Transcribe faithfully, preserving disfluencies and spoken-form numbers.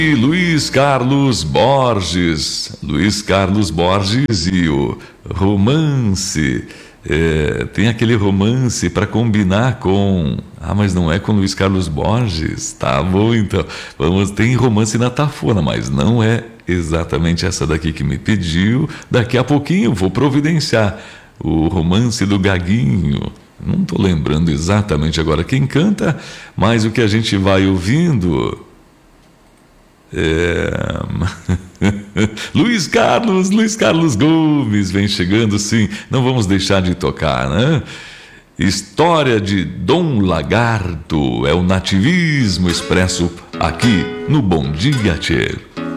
E Luiz Carlos Borges, Luiz Carlos Borges e o romance, é, tem aquele romance para combinar com, ah, mas não é com Luiz Carlos Borges, tá bom então, vamos, tem romance na Tafona, mas não é exatamente essa daqui que me pediu, daqui a pouquinho eu vou providenciar o romance do Gaguinho, não estou lembrando exatamente agora quem canta, mas o que a gente vai ouvindo... É... Luiz Carlos, Luiz Carlos Gomes vem chegando, sim, não vamos deixar de tocar, né? História de Dom Lagarto, é o nativismo expresso aqui no Bom Dia, Tchê.